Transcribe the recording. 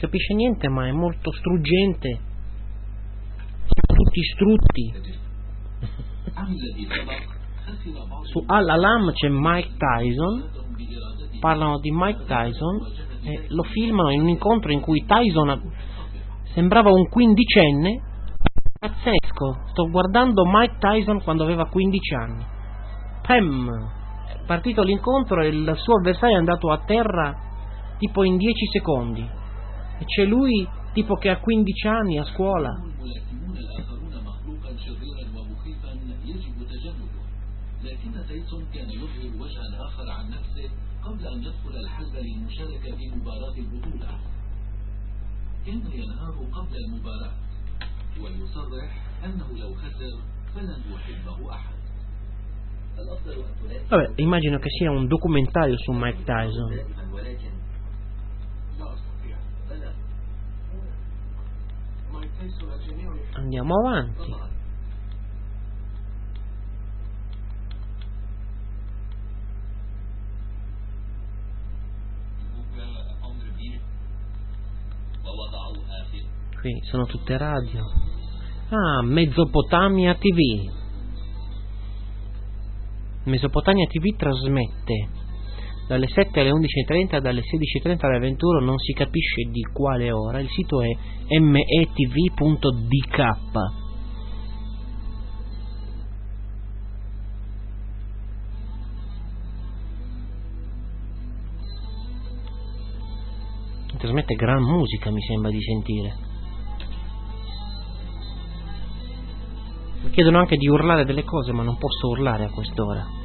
capisce niente, ma è molto struggente. Tutti strutti. Su Al-Alam c'è Mike Tyson, parlano di Mike Tyson e lo filmano in un incontro in cui Tyson sembrava un quindicenne. Pazzesco, sto guardando Mike Tyson quando aveva 15 anni. Pam! È partito l'incontro e il suo avversario è andato a terra tipo in 10 secondi e c'è lui tipo che ha 15 anni a scuola. Vabbè, immagino che sia un documentario su Mike Tyson. Andiamo avanti. Qui sono tutte radio. Ah, Mesopotamia TV. Mesopotamia TV trasmette dalle 7 alle 11:30, dalle 16:30 alle 21, non si capisce di quale ora. Il sito è metv.dk. Trasmette gran musica, mi sembra di sentire. Mi chiedono anche di urlare delle cose, ma non posso urlare a quest'ora.